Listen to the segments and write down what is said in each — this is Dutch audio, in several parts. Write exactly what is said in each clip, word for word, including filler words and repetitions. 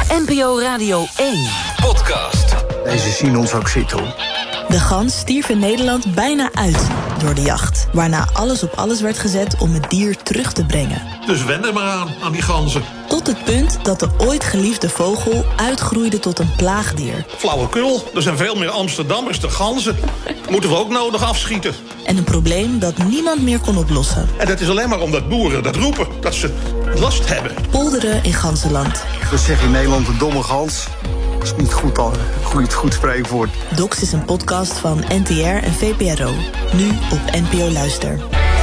N P O Radio één podcast. Deze zien ons ook zitten, hoor. De gans stierf in Nederland bijna uit door de jacht, waarna alles op alles werd gezet om het dier terug te brengen. Dus wend er maar aan, aan die ganzen. Tot het punt dat de ooit geliefde vogel uitgroeide tot een plaagdier. Flauwekul, er zijn veel meer Amsterdammers dan ganzen. Moeten we ook nodig afschieten. En een probleem dat niemand meer kon oplossen. En dat is alleen maar omdat boeren dat roepen, dat ze last hebben. Polderen in ganzenland. Dat zeg je in Nederland een domme gans. Dat is niet goed, al, goed, goed spreekwoord. Docs is een podcast van N T R en V P R O. Nu op N P O Luister.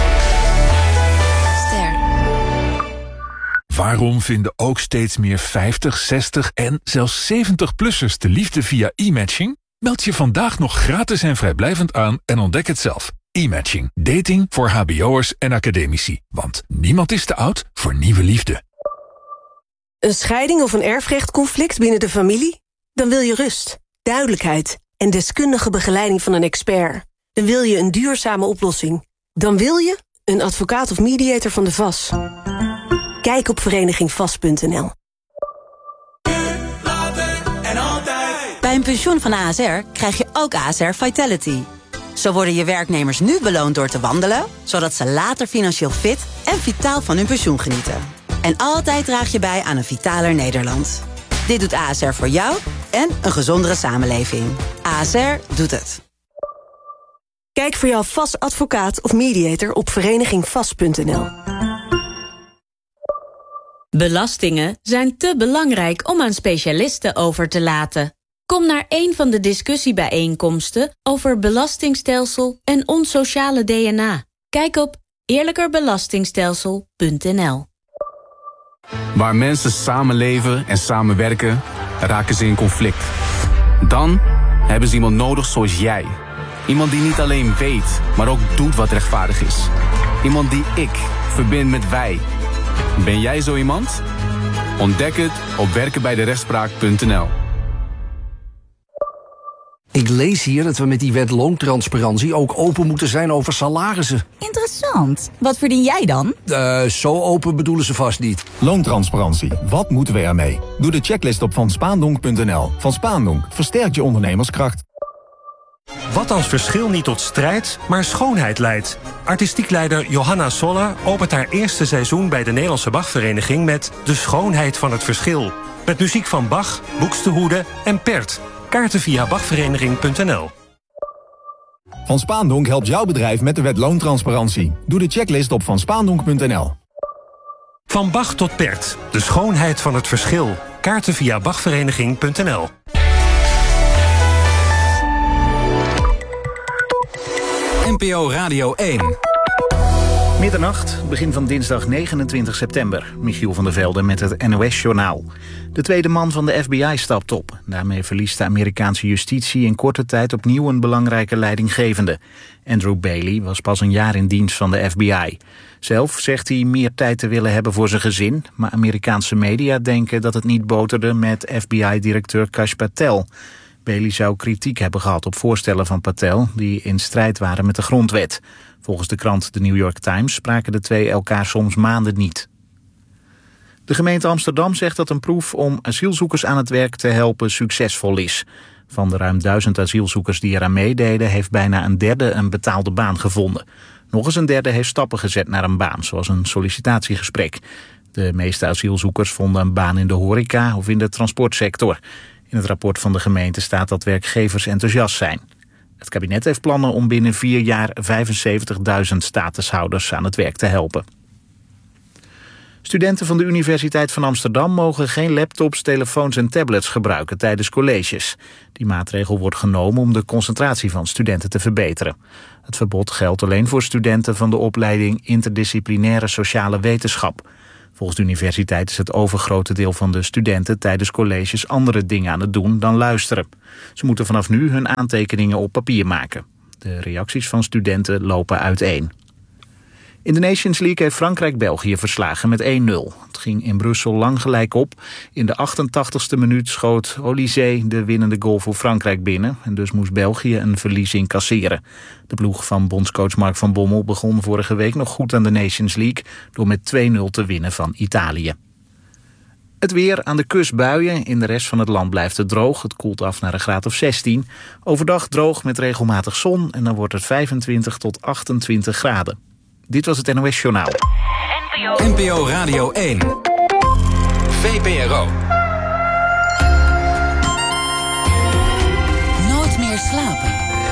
Waarom vinden ook steeds meer vijftig, zestig en zelfs zeventig-plussers de liefde via e-matching? Meld je vandaag nog gratis en vrijblijvend aan en ontdek het zelf. E-matching. Dating voor hbo'ers en academici. Want niemand is te oud voor nieuwe liefde. Een scheiding of een erfrechtconflict binnen de familie? Dan wil je rust, duidelijkheid en deskundige begeleiding van een expert. Dan wil je een duurzame oplossing. Dan wil je een advocaat of mediator van de V A S. Kijk op vereniging vast punt n l. Bij een pensioen van A S R krijg je ook A S R Vitality. Zo worden je werknemers nu beloond door te wandelen, zodat ze later financieel fit en vitaal van hun pensioen genieten. En altijd draag je bij aan een vitaler Nederland. Dit doet A S R voor jou en een gezondere samenleving. A S R doet het. Kijk voor jouw V A S-advocaat of mediator op vereniging vast punt n l. Belastingen zijn te belangrijk om aan specialisten over te laten. Kom naar een van de discussiebijeenkomsten over belastingstelsel en ons sociale D N A. Kijk op eerlijkerbelastingstelsel punt n l. Waar mensen samenleven en samenwerken, raken ze in conflict. Dan hebben ze iemand nodig zoals jij. Iemand die niet alleen weet, maar ook doet wat rechtvaardig is. Iemand die ik verbind met wij. Ben jij zo iemand? Ontdek het op werkenbijderechtspraak punt n l. Ik lees hier dat we met die wet loontransparantie ook open moeten zijn over salarissen. Interessant. Wat verdien jij dan? Uh, zo open bedoelen ze vast niet. Loontransparantie. Wat moeten we ermee? Doe de checklist op van spaandonk punt n l. Van Spaandonk versterkt je ondernemerskracht. Wat als verschil niet tot strijd, maar schoonheid leidt? Artistiek leider Johanna Soller opent haar eerste seizoen bij de Nederlandse Bachvereniging met De Schoonheid van het Verschil. Met muziek van Bach, Buxtehude en Pert. Kaarten via bachvereniging punt n l. Van Spaandonk helpt jouw bedrijf met de wet loontransparantie. Doe de checklist op van spaandonk punt n l. Van Bach tot Pert. De Schoonheid van het Verschil. Kaarten via bachvereniging punt n l. N P O Radio één. Middernacht, begin van dinsdag negenentwintig september. Michiel van der Velde met het N O S-journaal. De tweede man van de F B I stapt op. Daarmee verliest de Amerikaanse justitie in korte tijd opnieuw een belangrijke leidinggevende. Andrew Bailey was pas een jaar in dienst van de F B I. Zelf zegt hij meer tijd te willen hebben voor zijn gezin, maar Amerikaanse media denken dat het niet boterde met F B I-directeur Kash Patel. Bailey zou kritiek hebben gehad op voorstellen van Patel die in strijd waren met de grondwet. Volgens de krant The New York Times spraken de twee elkaar soms maanden niet. De gemeente Amsterdam zegt dat een proef om asielzoekers aan het werk te helpen succesvol is. Van de ruim duizend asielzoekers die eraan meededen heeft bijna een derde een betaalde baan gevonden. Nog eens een derde heeft stappen gezet naar een baan, zoals een sollicitatiegesprek. De meeste asielzoekers vonden een baan in de horeca of in de transportsector. In het rapport van de gemeente staat dat werkgevers enthousiast zijn. Het kabinet heeft plannen om binnen vier jaar vijfenzeventigduizend statushouders aan het werk te helpen. Studenten van de Universiteit van Amsterdam mogen geen laptops, telefoons en tablets gebruiken tijdens colleges. Die maatregel wordt genomen om de concentratie van studenten te verbeteren. Het verbod geldt alleen voor studenten van de opleiding Interdisciplinaire Sociale Wetenschap. Volgens de universiteit is het overgrote deel van de studenten tijdens colleges andere dingen aan het doen dan luisteren. Ze moeten vanaf nu hun aantekeningen op papier maken. De reacties van studenten lopen uiteen. In de Nations League heeft Frankrijk België verslagen met één nul. Het ging in Brussel lang gelijk op. In de achtentachtigste minuut schoot Olysée de winnende goal voor Frankrijk binnen. En dus moest België een verlies incasseren. De ploeg van bondscoach Mark van Bommel begon vorige week nog goed aan de Nations League door met twee nul te winnen van Italië. Het weer, aan de kust buien. In de rest van het land blijft het droog. Het koelt af naar een graad of zestien. Overdag droog met regelmatig zon. En dan wordt het vijfentwintig tot achtentwintig graden. Dit was het N O S Journaal. N P O Radio één. V P R O. Nooit meer slapen.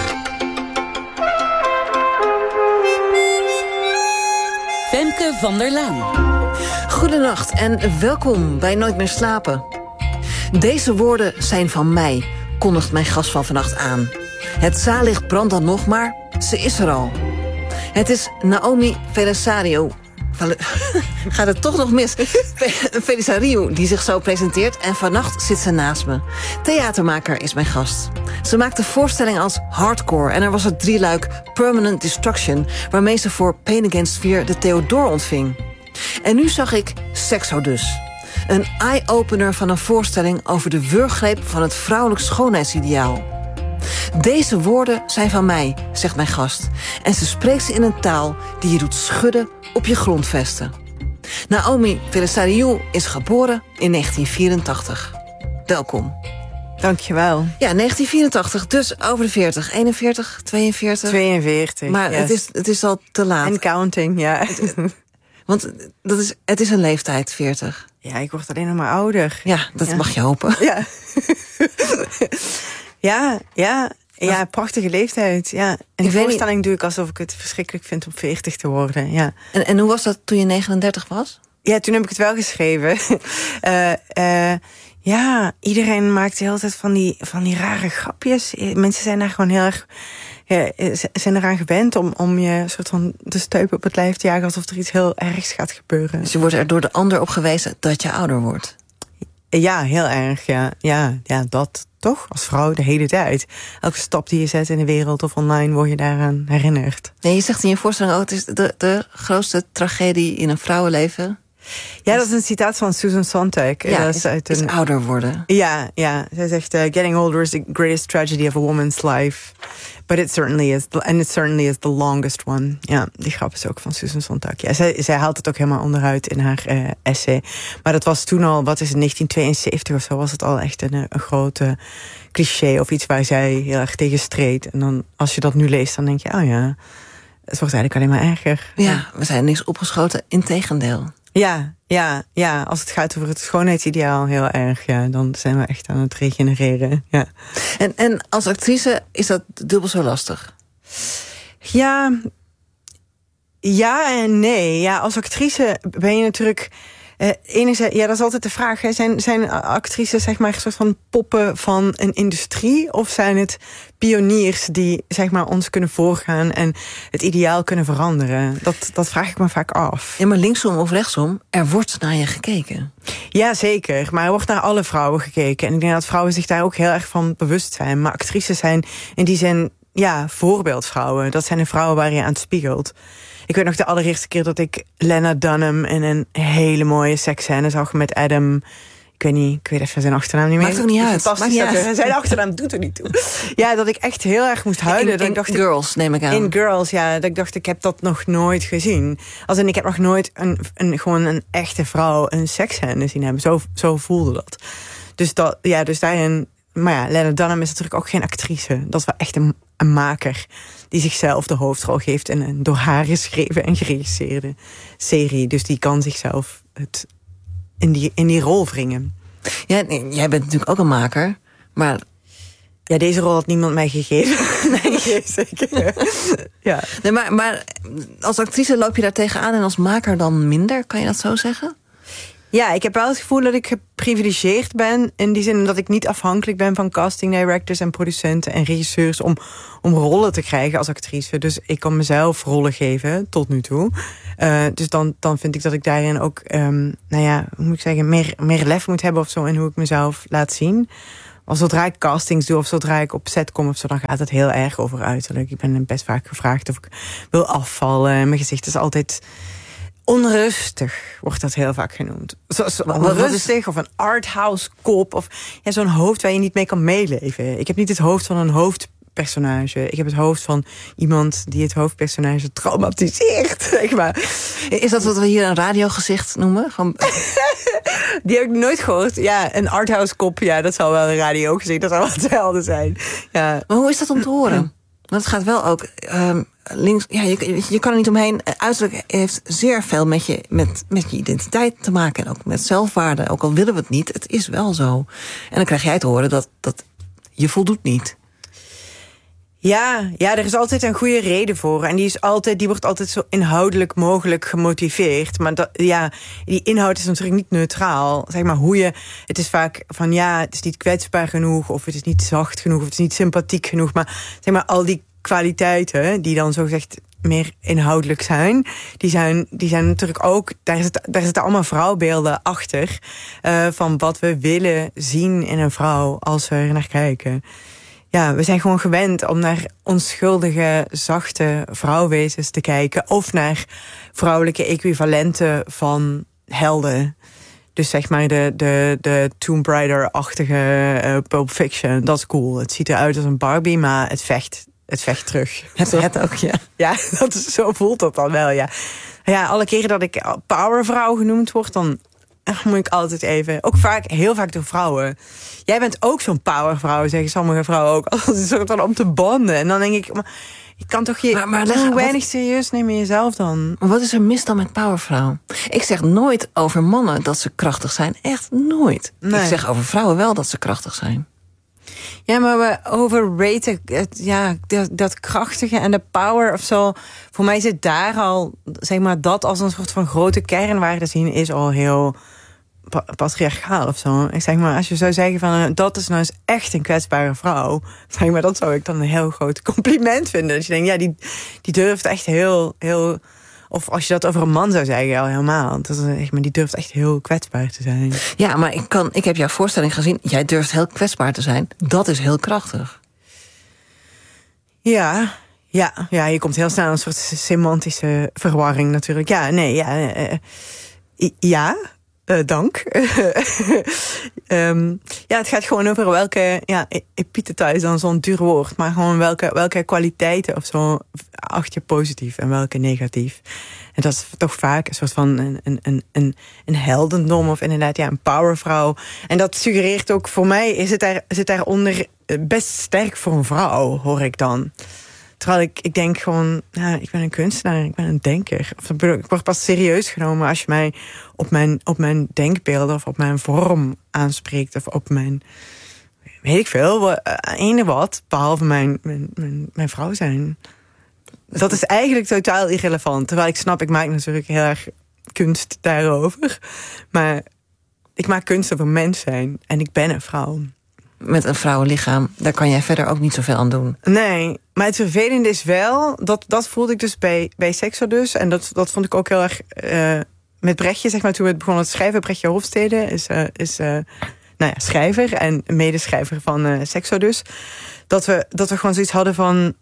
Femke van der Laan. Goedenacht en welkom bij Nooit meer slapen. Deze woorden zijn van mij, kondigt mijn gast van vannacht aan. Het zaallicht brandt dan nog, maar ze is er al. Het is Naomi Felisario. Gaat het toch nog mis? Felisario die zich zo presenteert en vannacht zit ze naast me. Theatermaker is mijn gast. Ze maakte voorstellingen als Hardcore en er was het drieluik Permanent Destruction, waarmee ze voor Pain Against Fear de Theodor ontving. En nu zag ik Sexodus. Een eye-opener van een voorstelling over de wurggreep van het vrouwelijk schoonheidsideaal. Deze woorden zijn van mij, zegt mijn gast. En ze spreekt ze in een taal die je doet schudden op je grondvesten. Naomi Felisario is geboren in negentien vierentachtig. Welkom. Dankjewel. Ja, negentien vierentachtig, dus over de veertig. eenenveertig, tweeënveertig. tweeënveertig, Maar yes. het, is, het is al te laat. En counting, ja. Want dat is, het is een leeftijd, veertig. Ja, ik word alleen nog maar ouder. Ja, dat ja. mag je hopen. Ja. ja, ja. Ja, prachtige leeftijd. Ja. En de voorstelling niet... doe ik alsof ik het verschrikkelijk vind om veertig te worden. Ja. En, en hoe was dat toen je negenendertig was? Ja, toen heb ik het wel geschreven. uh, uh, ja, iedereen maakt de hele tijd van die, van die rare grapjes. Mensen zijn daar gewoon heel erg... Ja, zijn eraan gewend om, om je soort van de steupen op het lijf te jagen alsof er iets heel ergs gaat gebeuren. Dus je wordt er door de ander op gewezen dat je ouder wordt? Ja, heel erg. Ja, ja, ja dat toch? Als vrouw de hele tijd. Elke stap die je zet in de wereld of online word je daaraan herinnerd. Nee, je zegt in je voorstelling ook, het is de, de grootste tragedie in een vrouwenleven. Ja, dat is een citaat van Susan Sontag. Ja, dat is, uit een... is ouder worden. Ja, ja. Zij zegt, uh, getting older is the greatest tragedy of a woman's life. But it certainly is, and it certainly is the longest one. Ja, die grap is ook van Susan Sontag. Ja, zij, zij haalt het ook helemaal onderuit in haar uh, essay. Maar dat was toen al, wat is het, negentien tweeënzeventig of zo, was het al echt een, een grote cliché of iets waar zij heel erg tegen streed. En dan, als je dat nu leest, dan denk je, oh ja, het wordt eigenlijk alleen maar erger. Ja, ja. We zijn niks opgeschoten, integendeel. Ja, ja, ja, als het gaat over het schoonheidsideaal heel erg, ja, dan zijn we echt aan het regenereren. Ja. En, en als actrice is dat dubbel zo lastig? Ja, ja en nee. Ja, als actrice ben je natuurlijk... Uh, enerzijds, ja, dat is altijd de vraag. Hè. Zijn, zijn actrices zeg maar een soort van poppen van een industrie? Of zijn het pioniers die zeg maar ons kunnen voorgaan en het ideaal kunnen veranderen? Dat, dat vraag ik me vaak af. Ja, maar linksom of rechtsom, er wordt naar je gekeken. Ja, zeker. Maar er wordt naar alle vrouwen gekeken. En ik denk dat vrouwen zich daar ook heel erg van bewust zijn. Maar actrices zijn in die zin, ja, voorbeeldvrouwen. Dat zijn de vrouwen waar je aan het spiegelt. Ik weet nog de allereerste keer dat ik Lena Dunham in een hele mooie seksscène zag met Adam. Ik weet niet, ik weet even zijn achternaam niet meer. Maakt ook niet uit. Fantastisch. Maakt niet uit. Zijn achternaam doet er niet toe. Ja, dat ik echt heel erg moest huilen. In, dat in ik dacht, Girls, neem ik aan. In Girls, ja. Dat ik dacht, ik heb dat nog nooit gezien. Als in, ik heb nog nooit een, een, gewoon een echte vrouw een seksscène zien hebben. Zo, zo voelde dat. Dus, dat, ja, dus daarin... Maar ja, Lena Dunham is natuurlijk ook geen actrice. Dat is wel echt een, een maker die zichzelf de hoofdrol geeft in een door haar geschreven en geregisseerde serie. Dus die kan zichzelf het in, die, in die rol wringen. Ja, nee, jij bent natuurlijk ook een maker, maar... Ja, deze rol had niemand mij gegeven. Nee, zeker. Ja. Nee, maar, maar als actrice loop je daar tegenaan en als maker dan minder? Kan je dat zo zeggen? Ja, ik heb wel het gevoel dat ik geprivilegeerd ben. In die zin dat ik niet afhankelijk ben van casting directors en producenten en regisseurs om, om rollen te krijgen als actrice. Dus ik kan mezelf rollen geven, tot nu toe. Uh, dus dan, dan vind ik dat ik daarin ook, um, nou ja, hoe moet ik zeggen, meer, meer lef moet hebben of zo in hoe ik mezelf laat zien. Als zodra ik castings doe of zodra ik op set kom of zo, dan gaat het heel erg over uiterlijk. Ik ben best vaak gevraagd of ik wil afvallen. Mijn gezicht is altijd... onrustig, wordt dat heel vaak genoemd. Zo, zo, onrustig of een arthouse kop. Of ja, zo'n hoofd waar je niet mee kan meeleven. Ik heb niet het hoofd van een hoofd, hoofdpersonage. Ik heb het hoofd van iemand die het hoofdpersonage traumatiseert, zeg maar. Is dat wat we hier een radiogezicht noemen? Van... Die heb ik nooit gehoord. Ja, een arthouse kop, ja, dat zal wel een radiogezicht, dat zal wel hetzelfde zijn. Ja. Maar hoe is dat om te horen? Want het gaat wel ook um, links. Ja, je, je kan er niet omheen. Uiterlijk heeft zeer veel met je, met, met je identiteit te maken. En ook met zelfwaarde. Ook al willen we het niet, het is wel zo. En dan krijg jij te horen dat, dat je voldoet niet. Ja, ja, er is altijd een goede reden voor. En die, is altijd, die wordt altijd zo inhoudelijk mogelijk gemotiveerd. Maar dat, ja, die inhoud is natuurlijk niet neutraal. Zeg maar hoe je. Het is vaak van ja, het is niet kwetsbaar genoeg. Of het is niet zacht genoeg. Of het is niet sympathiek genoeg. Maar zeg maar al die kwaliteiten die dan zogezegd meer inhoudelijk zijn, die zijn, die zijn natuurlijk ook, daar zitten, daar zitten allemaal vrouwbeelden achter. Uh, van wat we willen zien in een vrouw als we er naar kijken. Ja, we zijn gewoon gewend om naar onschuldige, zachte vrouwwezens te kijken. Of naar vrouwelijke equivalenten van helden. Dus zeg maar de, de, de Tomb Raider-achtige uh, Pulp Fiction. Dat is cool. Het ziet eruit als een Barbie, maar het vecht, het vecht terug. Het, het ook, ja. Ja, dat is, zo voelt dat dan wel, ja. Ja, alle keren dat ik powervrouw genoemd word, dan moet ik altijd even, ook vaak, heel vaak door vrouwen. Jij bent ook zo'n powervrouw, zeggen sommige vrouwen ook. Als een soort van om te banden. En dan denk ik, maar je kan toch je maar, maar hoe leg, weinig wat, serieus nemen jezelf dan? Wat is er mis dan met powervrouw? Ik zeg nooit over mannen dat ze krachtig zijn. Echt nooit. Nee. Ik zeg over vrouwen wel dat ze krachtig zijn. Ja, maar we overraten het, ja, dat, dat krachtige en de power of zo. Voor mij zit daar al, zeg maar, dat als een soort van grote kernwaarde zien is al heel pa- patriarchaal of zo. Ik zeg maar, als je zou zeggen van dat is nou eens echt een kwetsbare vrouw, zeg maar, dat zou ik dan een heel groot compliment vinden. Dat je denkt, ja, die, die durft echt heel, heel. Of als je dat over een man zou zeggen, al helemaal. Dat is echt, maar die durft echt heel kwetsbaar te zijn. Ja, maar ik, kan, ik heb jouw voorstelling gezien. Jij durft heel kwetsbaar te zijn. Dat is heel krachtig. Ja, ja, ja, je komt heel snel een soort semantische verwarring natuurlijk. Ja, nee, ja. Uh, ja, uh, dank. um, ja, het gaat gewoon over welke, ja, epitheta is dan zo'n duur woord. Maar gewoon welke, welke kwaliteiten of zo acht je positief en welke negatief. En dat is toch vaak een soort van een, een, een, een heldendom of inderdaad ja, een powervrouw. En dat suggereert ook, voor mij is het daar, zit daaronder best sterk voor een vrouw, hoor ik dan. Terwijl ik, ik denk gewoon, ja, ik ben een kunstenaar, ik ben een denker. Of, ik word pas serieus genomen als je mij op mijn, op mijn denkbeelden of op mijn vorm aanspreekt. Of op mijn, weet ik veel, ene wat, behalve mijn, mijn, mijn, mijn vrouw zijn. Dat is eigenlijk totaal irrelevant. Terwijl ik snap, ik maak natuurlijk heel erg kunst daarover. Maar ik maak kunst over mens zijn. En ik ben een vrouw. Met een vrouwenlichaam, daar kan jij verder ook niet zoveel aan doen. Nee, maar het vervelende is wel, dat, dat voelde ik dus bij, bij Sexodus. En dat, dat vond ik ook heel erg uh, met Brechtje, zeg maar, toen we begonnen te schrijven. Brechtje Hofstede is, uh, is uh, nou ja, schrijver en medeschrijver van uh, Sexodus. Dat we, dat we gewoon zoiets hadden van,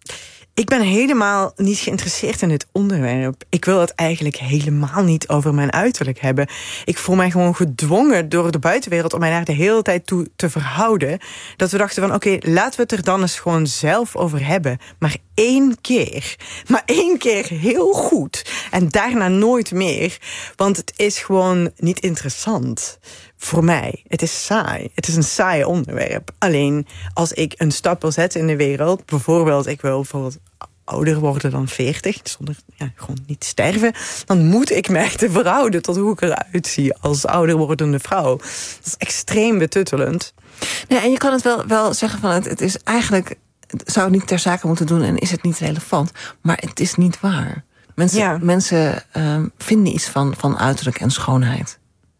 ik ben helemaal niet geïnteresseerd in dit onderwerp. Ik wil het eigenlijk helemaal niet over mijn uiterlijk hebben. Ik voel mij gewoon gedwongen door de buitenwereld om mij daar de hele tijd toe te verhouden. Dat we dachten van, oké, okay, laten we het er dan eens gewoon zelf over hebben. Maar één keer. Maar één keer heel goed. En daarna nooit meer. Want het is gewoon niet interessant. Voor mij. Het is saai. Het is een saai onderwerp. Alleen als ik een stap wil zetten in de wereld, bijvoorbeeld ik wil bijvoorbeeld ouder worden dan veertig, zonder ja, gewoon niet sterven, dan moet ik me echt verhouden tot hoe ik eruit zie als ouder wordende vrouw. Dat is extreem betuttelend. Nee, en je kan het wel, wel zeggen van het, het is eigenlijk, het zou het niet ter zake moeten doen en is het niet relevant, maar het is niet waar. Mensen, ja. mensen um, vinden iets van, van uiterlijk en schoonheid.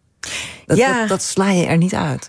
Dat, ja. dat, dat sla je er niet uit.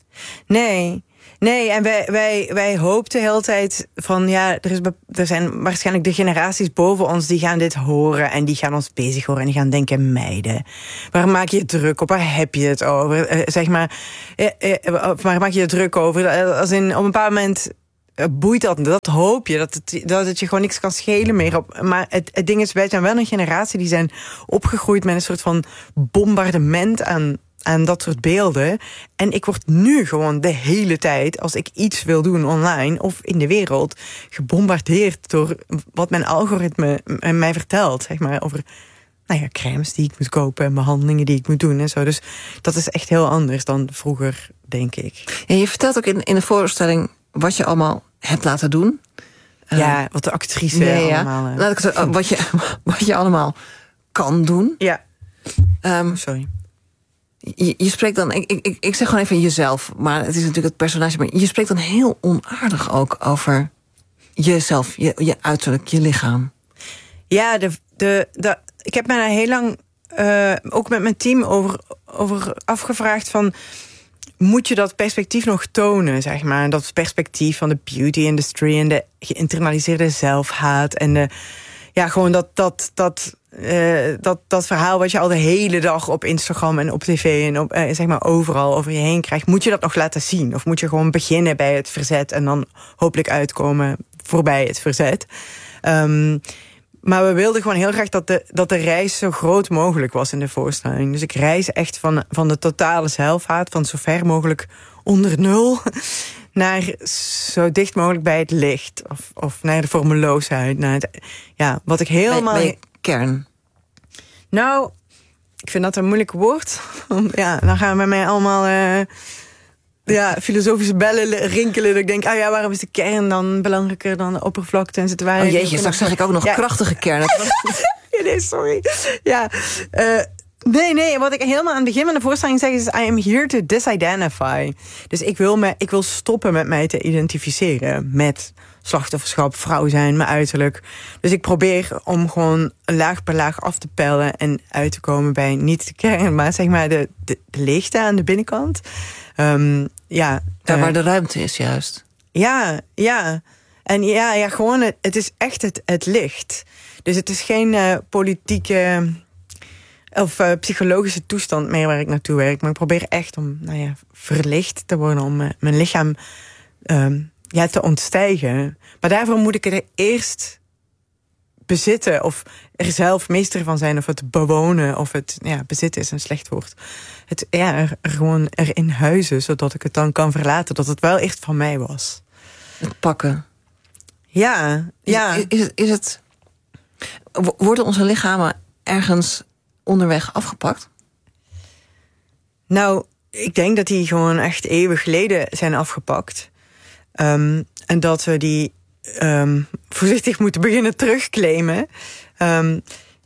Nee, nee, en wij, wij, wij hoopten de hele tijd van, ja, er, is, er zijn waarschijnlijk de generaties boven ons die gaan dit horen en die gaan ons bezig horen en die gaan denken, meiden, waar maak je je druk op? Waar heb je het over? Uh, zeg maar, uh, uh, waar maak je je druk over? Als in, op een bepaald moment boeit dat, dat hoop je, dat het, dat het je gewoon niks kan schelen meer. Op. Maar het, het ding is, wij zijn wel een generatie die zijn opgegroeid met een soort van bombardement aan aan dat soort beelden. En ik word nu gewoon de hele tijd, als ik iets wil doen online of in de wereld, gebombardeerd door wat mijn algoritme mij vertelt, zeg maar, over nou ja, crèmes die ik moet kopen en behandelingen die ik moet doen en zo. Dus dat is echt heel anders dan vroeger, denk ik. En je vertelt ook in, in de voorstelling wat je allemaal hebt laten doen. Ja, uh, wat de actrice nee, allemaal... Ja. Laat ik zeggen, wat je, wat je allemaal kan doen. Ja. Um, Sorry. Je, je spreekt dan... Ik, ik, ik zeg gewoon even jezelf, maar het is natuurlijk het personage. Maar je spreekt dan heel onaardig ook over jezelf, je, je uiterlijk, je lichaam. Ja, de, de, de, ik heb mij daar heel lang uh, ook met mijn team over, over afgevraagd van, moet je dat perspectief nog tonen, zeg maar? Dat perspectief van de beauty industry en de geïnternaliseerde zelfhaat en de, ja, gewoon dat, dat, dat, uh, dat, dat verhaal wat je al de hele dag op Instagram en op tv en op, uh, zeg maar overal over je heen krijgt. Moet je dat nog laten zien? Of moet je gewoon beginnen bij het verzet en dan hopelijk uitkomen voorbij het verzet? Um, Maar we wilden gewoon heel graag dat de, dat de reis zo groot mogelijk was in de voorstelling. Dus ik reis echt van, van de totale zelfhaat, van zo ver mogelijk onder nul, naar zo dicht mogelijk bij het licht. Of, of naar de vormeloosheid. Naar het, ja, wat ik helemaal... Bij, bij kern. Nou, ik vind dat een moeilijk woord. Ja, dan gaan we bij mij allemaal... Uh, Ja, filosofische bellen rinkelen. Dat ik denk, ah ja, waarom is de kern dan belangrijker dan de oppervlakte en zitten wij... Oh jeetje, straks zeg ik ook nog ja. krachtige kern. Ja, nee, sorry. Ja, uh, nee, nee, wat ik helemaal aan het begin van de voorstelling zeg is, I am here to disidentify. Dus ik wil, me, ik wil stoppen met mij te identificeren met slachtofferschap, vrouw zijn, mijn uiterlijk. Dus ik probeer om gewoon laag per laag af te pellen en uit te komen bij niet de kern, maar zeg maar de, de, de leegte aan de binnenkant. Um, ja, Daar uh, waar de ruimte is, juist. Ja, ja. En ja, ja gewoon, het, het is echt het, het licht. Dus het is geen uh, politieke of uh, psychologische toestand meer waar ik naartoe werk. Maar ik probeer echt om, nou ja, verlicht te worden, om uh, mijn lichaam um, ja, te ontstijgen. Maar daarvoor moet ik er eerst bezitten of er zelf meester van zijn of het bewonen of het, ja, bezitten is een slecht woord. Het, ja, er, er gewoon erin huizen, zodat ik het dan kan verlaten, dat het wel echt van mij was. Het pakken. Ja, ja. Is, is, is het, worden onze lichamen ergens onderweg afgepakt? Nou, ik denk dat die gewoon echt eeuwen geleden zijn afgepakt. Um, en dat we die um, voorzichtig moeten beginnen terugclaimen. Um,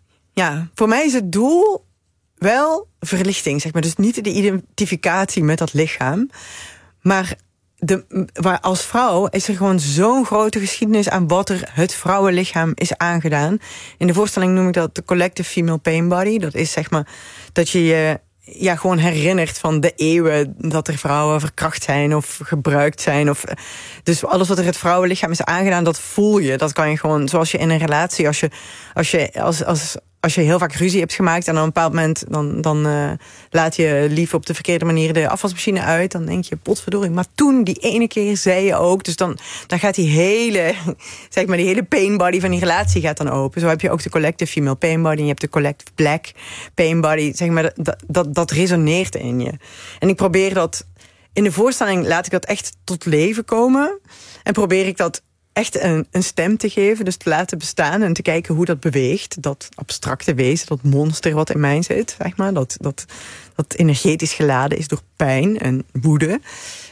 ja, voor mij is het doel wel verlichting, zeg maar. Dus niet de identificatie met dat lichaam. Maar, de, maar als vrouw is er gewoon zo'n grote geschiedenis aan wat er het vrouwenlichaam is aangedaan. In de voorstelling noem ik dat de collective female pain body. Dat is zeg maar dat je je ja, gewoon herinnert van de eeuwen dat er vrouwen verkracht zijn of gebruikt zijn. Of, dus alles wat er het vrouwenlichaam is aangedaan, dat voel je. Dat kan je gewoon, zoals je in een relatie, als je, als je, als, als, als je heel vaak ruzie hebt gemaakt en op een bepaald moment dan, dan uh, laat je lief op de verkeerde manier de afwasmachine uit, dan denk je, potverdorie. Maar toen, die ene keer, zei je ook. Dus dan, dan gaat die hele, zeg maar, die hele pain body van die relatie gaat dan open. Zo heb je ook de collective female pain body en je hebt de collective black pain body. Zeg maar, dat, dat, dat resoneert in je. En ik probeer dat, in de voorstelling laat ik dat echt tot leven komen. En probeer ik dat echt een, een stem te geven, dus te laten bestaan en te kijken hoe dat beweegt. Dat abstracte wezen, dat monster wat in mij zit, zeg maar. Dat, dat, dat energetisch geladen is door pijn en woede.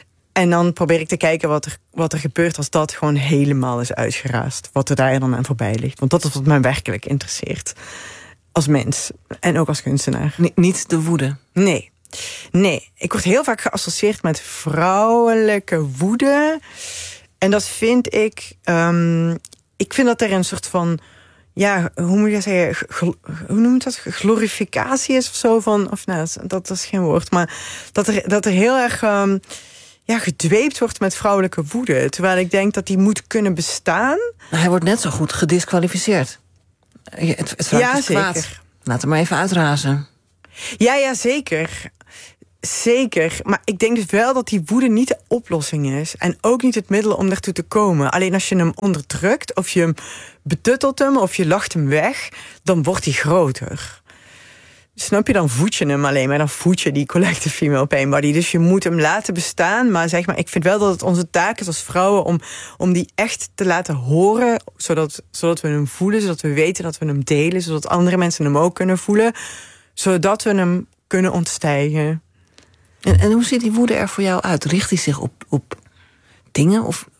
En dan probeer ik te kijken wat er, wat er gebeurt als dat gewoon helemaal is uitgeraasd. Wat er daar dan aan voorbij ligt. Want dat is wat mij werkelijk interesseert. Als mens. En ook als kunstenaar. N- niet de woede? Nee. Nee. Ik word heel vaak geassocieerd met vrouwelijke woede. En dat vind ik... Um, ik vind dat er een soort van... Ja, hoe moet je zeggen? Gl- hoe noemt dat? Glorificatie is of zo van... Of nou, dat, dat is geen woord. Maar dat er, dat er heel erg... Um, ja, gedweept wordt met vrouwelijke woede. Terwijl ik denk dat die moet kunnen bestaan. Maar hij wordt net zo goed gedisqualificeerd. Het, het ja, is kwaad. zeker. Laat hem maar even uitrazen. Ja, ja, zeker. Zeker. Maar ik denk dus wel dat die woede niet de oplossing is. En ook niet het middel om daartoe te komen. Alleen als je hem onderdrukt, of je hem betuttelt hem, of je lacht hem weg, dan wordt hij groter. snap je, dan voed je hem alleen maar. Dan voed je die collective female pain body. Dus je moet hem laten bestaan. Maar zeg maar, ik vind wel dat het onze taak is als vrouwen om, om die echt te laten horen. Zodat, zodat we hem voelen, zodat we weten dat we hem delen. Zodat andere mensen hem ook kunnen voelen. Zodat we hem kunnen ontstijgen. En, en hoe ziet die woede er voor jou uit? Richt hij zich op, op dingen of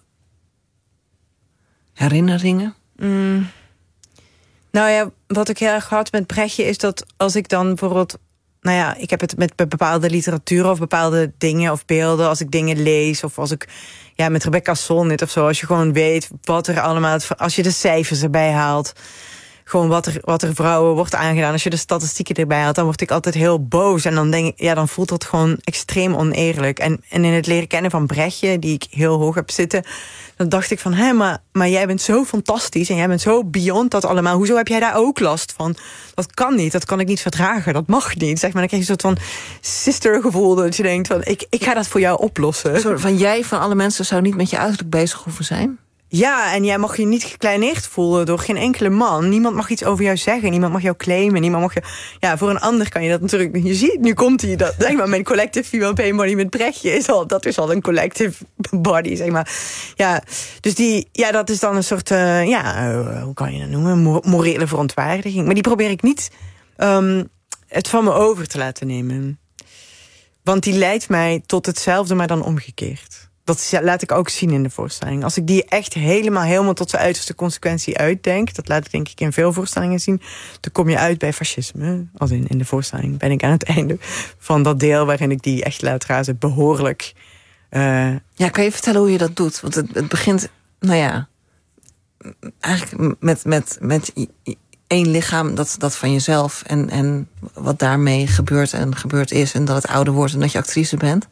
herinneringen? Mm. Nou ja, wat ik heel erg had met Brechtje is dat als ik dan bijvoorbeeld... Nou ja, ik heb het met bepaalde literatuur of bepaalde dingen of beelden. Als ik dingen lees of als ik ja, met Rebecca Solnit of zo. Als je gewoon weet wat er allemaal... Als je de cijfers erbij haalt. Gewoon wat er, wat er vrouwen wordt aangedaan. Als je de statistieken erbij haalt, dan word ik altijd heel boos. En dan denk ik, ja, dan voelt dat gewoon extreem oneerlijk. En, en in het leren kennen van Brechtje, die ik heel hoog heb zitten... dan dacht ik van, hé, maar, maar jij bent zo fantastisch... en jij bent zo beyond dat allemaal. Hoezo heb jij daar ook last van? Dat kan niet, dat kan ik niet verdragen, dat mag niet. Zeg maar, dan krijg je een soort van sistergevoel... dat je denkt, van, ik, ik ga dat voor jou oplossen. Een soort van jij van alle mensen zou niet met je uiterlijk bezig hoeven zijn? Ja, en jij mag je niet gekleineerd voelen door geen enkele man. Niemand mag iets over jou zeggen, niemand mag jou claimen, niemand mag je... Ja, voor een ander kan je dat natuurlijk... Je ziet, nu komt hij, dat, zeg maar, mijn collective female pain body met Brechtje is al, dat is al een collective body, zeg maar. Ja, dus die, ja, dat is dan een soort, uh, ja, uh, hoe kan je dat noemen? Morele verontwaardiging. Maar die probeer ik niet um, het van me over te laten nemen. Want die leidt mij tot hetzelfde, maar dan omgekeerd. Dat laat ik ook zien in de voorstelling. Als ik die echt helemaal, helemaal tot zijn uiterste consequentie uitdenk... dat laat ik denk ik in veel voorstellingen zien... dan kom je uit bij fascisme. Als in, in de voorstelling ben ik aan het einde van dat deel... waarin ik die echt laat razen behoorlijk... Uh... Ja, kan je vertellen hoe je dat doet? Want het, het begint, nou ja... eigenlijk met, met, met één lichaam, dat, dat van jezelf... En, en wat daarmee gebeurt en gebeurd is... en dat het ouder wordt en dat je actrice bent...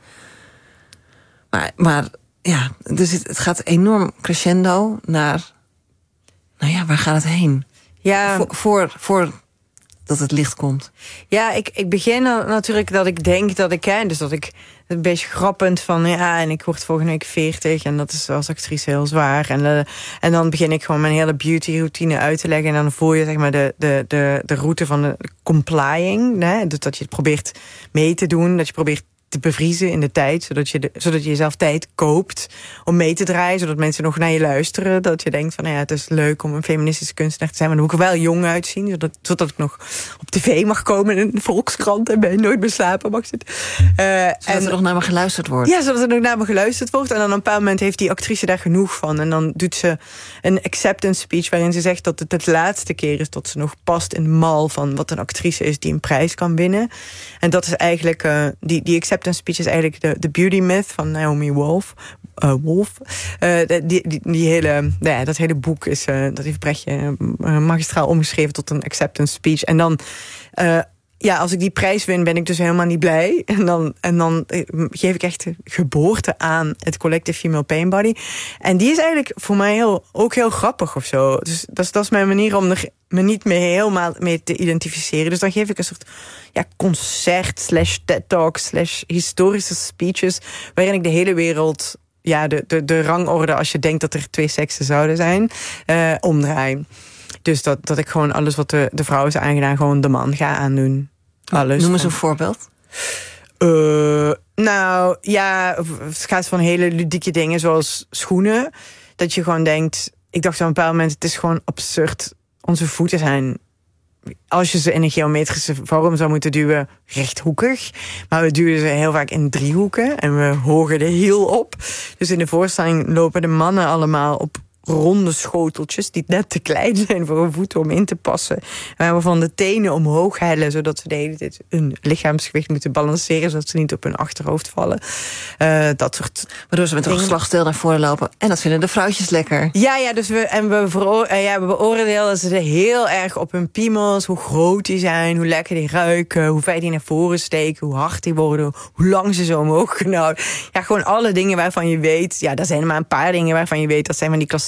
Maar, maar ja, dus het, het gaat enorm crescendo naar... Nou ja, waar gaat het heen? Ja. Voor, voor, voor dat het licht komt. Ja, ik, ik begin natuurlijk dat ik denk dat ik ken. Dus dat ik een beetje grappend van... ja, en ik word volgende week veertig... en dat is als actrice heel zwaar. En, uh, en dan begin ik gewoon mijn hele beauty routine uit te leggen... en dan voel je zeg maar de, de, de, de route van de complying. Hè? Dus dat je het probeert mee te doen, dat je probeert... te bevriezen in de tijd, zodat je, de, zodat je jezelf tijd koopt om mee te draaien, zodat mensen nog naar je luisteren, dat je denkt van, nou ja, het is leuk om een feministische kunstenaar te zijn, maar dan moet ik er wel jong uitzien, zodat, zodat ik nog op tv mag komen in de Volkskrant en bij Nooit meer slapen mag zitten. Uh, zodat en, er nog naar me geluisterd wordt. Ja, zodat er nog naar me geluisterd wordt. En dan op een bepaald moment heeft die actrice daar genoeg van. En dan doet ze een acceptance speech waarin ze zegt dat het het laatste keer is dat ze nog past in de mal van wat een actrice is die een prijs kan winnen. En dat is eigenlijk, uh, die, die acceptance speech is eigenlijk de, de beauty myth van Naomi Wolf. Uh, Wolf. Uh, die, die, die hele, nou ja, dat hele boek is, uh, dat heeft Brechtje uh, magistraal omgeschreven tot een acceptance speech. En dan, uh, ja, als ik die prijs win, ben ik dus helemaal niet blij. En dan, en dan geef ik echt geboorte aan het collective female pain body. En die is eigenlijk voor mij heel, ook heel grappig of zo. Dus dat is, dat is mijn manier om er me niet meer helemaal mee te identificeren. Dus dan geef ik een soort ja, concert slash TED-talk slash historische speeches, waarin ik de hele wereld, ja, de, de, de rangorde, als je denkt dat er twee seksen zouden zijn, uh, omdraai. Dus dat, dat ik gewoon alles wat de, de vrouw is aangedaan, gewoon de man ga aandoen. Alles. Noem eens een voorbeeld. Uh, nou, ja, het gaat van hele ludieke dingen zoals schoenen. Dat je gewoon denkt, ik dacht op een bepaald moment, het is gewoon absurd. Onze voeten zijn, als je ze in een geometrische vorm zou moeten duwen, rechthoekig. Maar we duwen ze heel vaak in driehoeken en we hogen de hiel op. Dus in de voorstelling lopen de mannen allemaal op ronde schoteltjes die net te klein zijn voor hun voeten om in te passen. Waar we van de tenen omhoog hellen, zodat ze de hele tijd hun lichaamsgewicht moeten balanceren, zodat ze niet op hun achterhoofd vallen. Uh, dat soort Waardoor ze met een geslachtsdeel naar voren lopen. En dat vinden de vrouwtjes lekker. Ja, ja, dus we, en we, vero- uh, ja, we beoordelen ze heel erg op hun piemels, hoe groot die zijn, hoe lekker die ruiken, hoe ver die naar voren steken, hoe hard die worden, hoe lang ze zo omhoog kunnen houden. Ja, gewoon alle dingen waarvan je weet, ja, dat zijn er maar een paar dingen waarvan je weet, dat zijn van die klassieke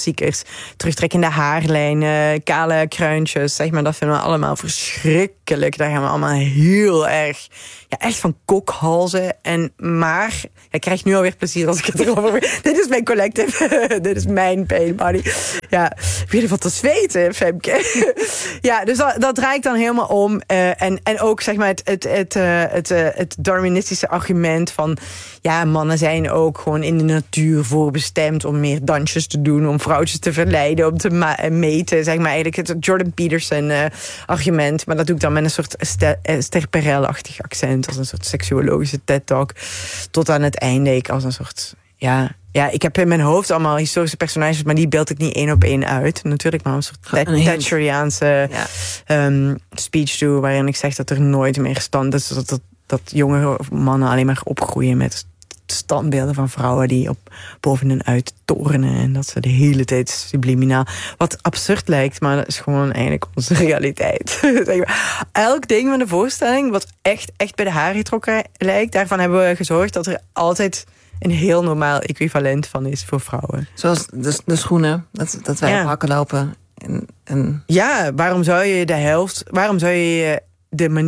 klassiekers. Terugtrekkende haarlijnen, kale kruintjes, zeg maar. Dat vinden we allemaal verschrikkelijk. Daar gaan we allemaal heel erg, ja, echt van kokhalzen. En maar, ik krijg nu alweer plezier als ik het erover heb. Dit is mijn collective. Dit is mijn pain body. Ja, ik weet niet wat te zweten, Femke. Ja, dus dat, dat draai ik dan helemaal om. Uh, en, en ook, zeg maar, het, het, het, uh, het, uh, het Darwinistische argument van, ja, mannen zijn ook gewoon in de natuur voorbestemd om meer dansjes te doen, om vrouwtjes te verleiden, om te ma- meten, zeg maar, eigenlijk het Jordan Peterson uh, argument. Maar dat doe ik dan met een soort Esther Perel-achtig accent, als een soort seksuologische TED-talk. Tot aan het einde ik als een soort, ja... Ja, ik heb in mijn hoofd allemaal historische personages, maar die beeld ik niet één op één uit. Natuurlijk maar een soort Thatcheriaanse ja. um, speech doe, waarin ik zeg dat er nooit meer stand is. Dat, dat, dat jonge mannen alleen maar opgroeien met standbeelden van vrouwen die op boven hen uit torenen. En dat ze de hele tijd subliminaal... Wat absurd lijkt, maar dat is gewoon eigenlijk onze realiteit. Elk ding van de voorstelling, wat echt, echt bij de haar getrokken lijkt, daarvan hebben we gezorgd dat er altijd een heel normaal equivalent van is voor vrouwen. Zoals de, de schoenen, dat, dat wij ja. op hakken lopen. En, en... Ja, waarom zou je de helft... Waarom zou je de manier